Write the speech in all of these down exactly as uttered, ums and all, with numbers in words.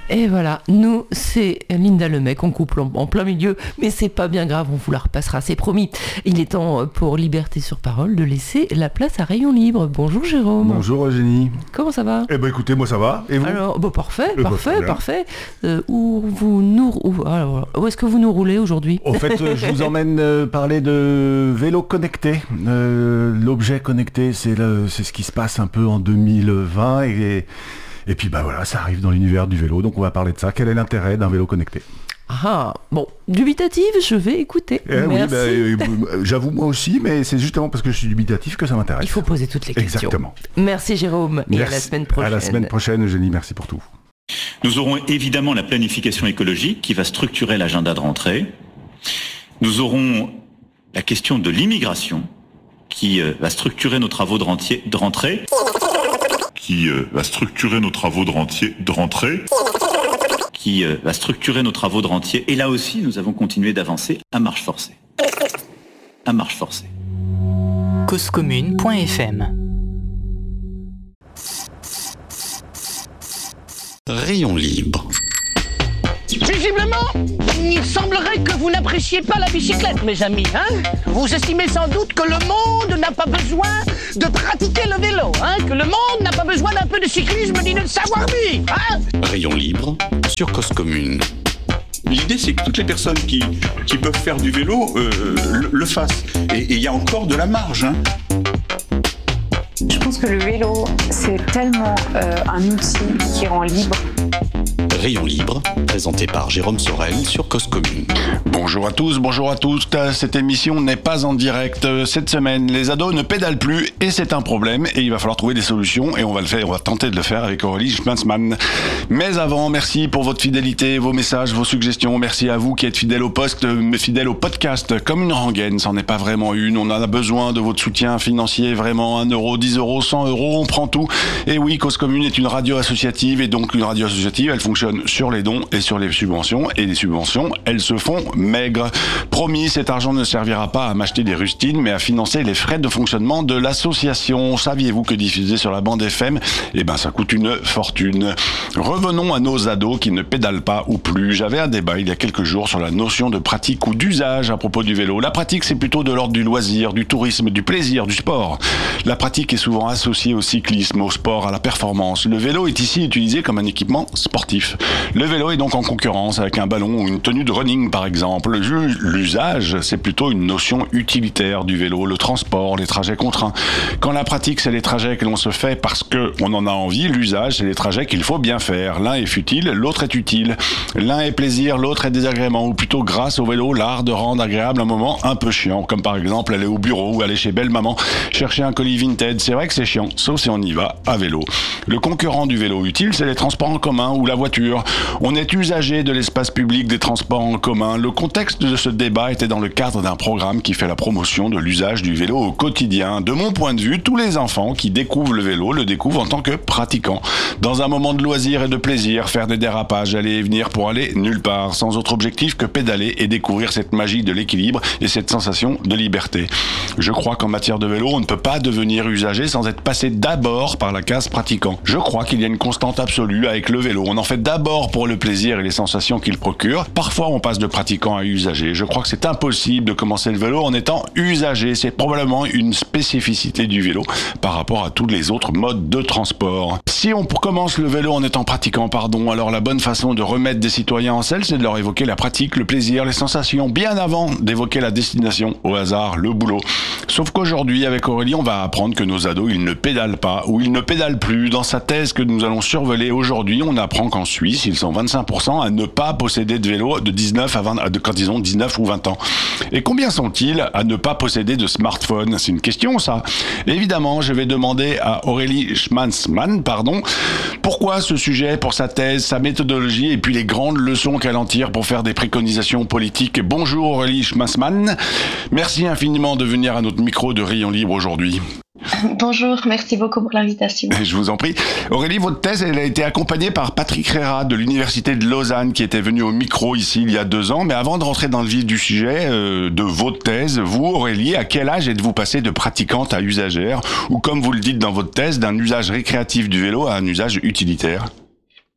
Et voilà, nous, c'est Linda Lemec, on couple en, en plein milieu, mais c'est pas bien grave, on vous la repassera, c'est promis. Il est temps pour Liberté sur Parole de laisser la place à Rayon Libre. Bonjour Jérôme. Bonjour Eugénie. Comment ça va ? Eh ben écoutez, moi ça va, et vous ? Alors, bon, parfait, Eh ben, parfait, parfait. Euh, où, vous nous, où, alors, où est-ce que vous nous roulez aujourd'hui ? Au fait, euh, je vous emmène euh, parler de vélo connecté. Euh, l'objet connecté, c'est, le, c'est ce qui se passe un peu en deux mille vingt, et... Et puis bah voilà, ça arrive dans l'univers du vélo, donc on va parler de ça. Quel est l'intérêt d'un vélo connecté ? Ah, bon, dubitative, je vais écouter. Eh Merci. oui, bah, euh, j'avoue moi aussi, mais c'est justement parce que je suis dubitatif que ça m'intéresse. Il faut poser toutes les questions. Exactement. Merci Jérôme, Merci. et à la semaine prochaine. À la semaine prochaine, Eugénie, merci pour tout. Nous aurons évidemment la planification écologique qui va structurer l'agenda de rentrée. Nous aurons la question de l'immigration qui euh, va structurer nos travaux de, rentier, de rentrée. qui euh, va structurer nos travaux de, rentier, de rentrée. Qui euh, va structurer nos travaux de rentier. Et là aussi, nous avons continué d'avancer à marche forcée. À marche forcée. cause commune point f m. Rayon libre. Visiblement, il semblerait que vous n'appréciez pas la bicyclette, mes amis, hein ? Vous estimez sans doute que le monde n'a pas besoin de pratiquer le vélo, hein ? Que le monde n'a pas besoin d'un peu de cyclisme ni de savoir-vivre, hein ? Rayon libre sur Cause commune. L'idée, c'est que toutes les personnes qui, qui peuvent faire du vélo euh, le, le fassent. Et il y a encore de la marge, hein. Je pense que le vélo, c'est tellement euh, un outil qui rend libre. Rayon libre, présenté par Jérôme Sorel sur Cause commune. Bonjour à tous, bonjour à tous. Cette émission n'est pas en direct cette semaine. Les ados ne pédalent plus et c'est un problème et il va falloir trouver des solutions et on va le faire, on va tenter de le faire avec Aurélie Schmanzmann. Mais avant, merci pour votre fidélité, vos messages, vos suggestions. Merci à vous qui êtes fidèles au poste, fidèles au podcast. Comme une rengaine, c'en est pas vraiment une. On en a besoin de votre soutien financier, vraiment. un euro, dix euros, cent euros, on prend tout. Et oui, Cause commune est une radio associative et donc une radio associative, elle fonctionne sur les dons et sur les subventions, et les subventions, elles se font maigres. Promis, cet argent ne servira pas à m'acheter des rustines, mais à financer les frais de fonctionnement de l'association. Saviez-vous que diffuser sur la bande F M, eh ben, ça coûte une fortune. Revenons à nos ados qui ne pédalent pas ou plus. J'avais un débat il y a quelques jours sur la notion de pratique ou d'usage à propos du vélo. La pratique, c'est plutôt de l'ordre du loisir, du tourisme, du plaisir, du sport. La pratique est souvent associée au cyclisme, au sport, à la performance. Le vélo est ici utilisé comme un équipement sportif. Le vélo est donc en concurrence avec un ballon ou une tenue de running par exemple. L'usage, c'est plutôt une notion utilitaire du vélo, le transport, les trajets contraints. Quand la pratique, c'est les trajets que l'on se fait parce qu'on en a envie, l'usage, c'est les trajets qu'il faut bien faire. L'un est futile, l'autre est utile. L'un est plaisir, l'autre est désagrément. Ou plutôt grâce au vélo, l'art de rendre agréable un moment un peu chiant. Comme par exemple aller au bureau ou aller chez belle maman chercher un colis Vinted. C'est vrai que c'est chiant, sauf si on y va à vélo. Le concurrent du vélo utile, c'est les transports en commun ou la voiture. On est usager de l'espace public, des transports en commun. Le contexte de ce débat était dans le cadre d'un programme qui fait la promotion de l'usage du vélo au quotidien. De mon point de vue, tous les enfants qui découvrent le vélo le découvrent en tant que pratiquant. Dans un moment de loisir et de plaisir, faire des dérapages, aller et venir pour aller nulle part, sans autre objectif que pédaler et découvrir cette magie de l'équilibre et cette sensation de liberté. Je crois qu'en matière de vélo, on ne peut pas devenir usager sans être passé d'abord par la case pratiquant. Je crois qu'il y a une constante absolue avec le vélo. On en fait d'abord pour le plaisir et les sensations qu'il procure. Parfois, on passe de pratiquant à usager. Je crois que c'est impossible de commencer le vélo en étant usager. C'est probablement une spécificité du vélo par rapport à tous les autres modes de transport. Si on commence le vélo en étant pratiquant, pardon, alors la bonne façon de remettre des citoyens en selle, c'est de leur évoquer la pratique, le plaisir, les sensations, bien avant d'évoquer la destination, au hasard, le boulot. Sauf qu'aujourd'hui, avec Aurélie, on va apprendre que nos ados, ils ne pédalent pas ou ils ne pédalent plus. Dans sa thèse que nous allons survoler aujourd'hui, on apprend qu'en Suisse, ils sont vingt-cinq pour cent à ne pas posséder de vélo de dix-neuf à vingt, de, quand ils ont dix-neuf ou vingt ans. Et combien sont-ils à ne pas posséder de smartphone ? C'est une question, ça. Évidemment, je vais demander à Aurélie Schmanzmann, pardon, pourquoi ce sujet pour sa thèse, sa méthodologie et puis les grandes leçons qu'elle en tire pour faire des préconisations politiques. Bonjour Aurélie Schmanzmann. Merci infiniment de venir à notre micro de Rayon Libre aujourd'hui. Bonjour, merci beaucoup pour l'invitation. Je vous en prie. Aurélie, votre thèse, elle a été accompagnée par Patrick Rérat de l'Université de Lausanne qui était venu au micro ici il y a deux ans. Mais avant de rentrer dans le vif du sujet euh, de votre thèse, vous, Aurélie, à quel âge êtes-vous passée de pratiquante à usagère ou comme vous le dites dans votre thèse, d'un usage récréatif du vélo à un usage utilitaire ?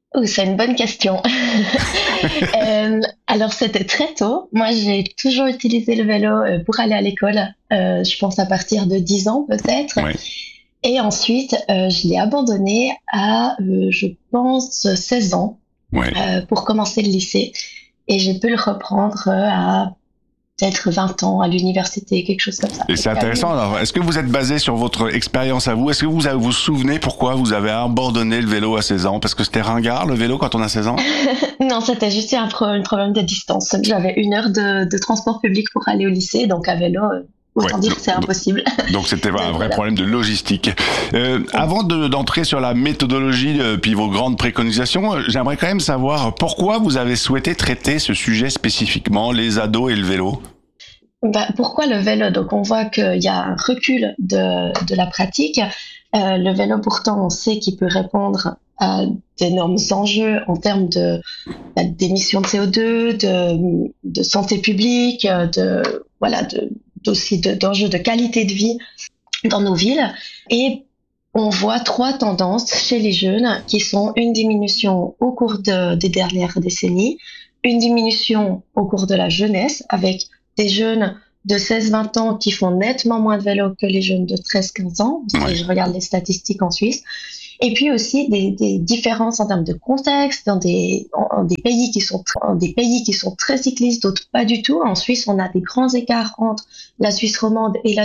Oh, c'est une bonne question. Euh, alors, c'était très tôt. Moi, j'ai toujours utilisé le vélo euh, pour aller à l'école. Euh, je pense à partir de dix ans, peut-être. Ouais. Et ensuite, euh, je l'ai abandonné à, euh, je pense, seize ans Ouais. euh, pour commencer le lycée. Et j'ai pu le reprendre euh, à peut-être vingt ans, à l'université, quelque chose comme ça. Et c'est intéressant. Alors, est-ce que vous êtes basé sur votre expérience à vous? Est-ce que vous avez- vous vous souvenez pourquoi vous avez abandonné le vélo à seize ans? Parce que c'était ringard, le vélo, quand on a seize ans? Non, c'était juste un, pro- un problème de distance. J'avais une heure de, de transport public pour aller au lycée, donc à vélo, euh, autant Ouais, dire donc- que c'est impossible. Donc c'était un vrai Voilà. problème de logistique. Euh, avant de- d'entrer sur la méthodologie euh, puis vos grandes préconisations, euh, j'aimerais quand même savoir pourquoi vous avez souhaité traiter ce sujet spécifiquement, les ados et le vélo. Bah, pourquoi le vélo? Donc on voit qu'il y a un recul de, de la pratique. Euh, le vélo, pourtant, on sait qu'il peut répondre à d'énormes enjeux en termes de bah, d'émissions de C O deux, de, de santé publique, de voilà, de, aussi de- d'enjeux de qualité de vie dans nos villes. Et on voit trois tendances chez les jeunes qui sont une diminution au cours de- des dernières décennies, une diminution au cours de la jeunesse avec des jeunes de seize vingt ans qui font nettement moins de vélo que les jeunes de treize quinze ans, si Ouais. je regarde les statistiques en Suisse. Et puis aussi des, des différences en termes de contexte dans des, en- en des pays qui sont en des pays qui sont très cyclistes, d'autres pas du tout. En Suisse, on a des grands écarts entre la Suisse romande et la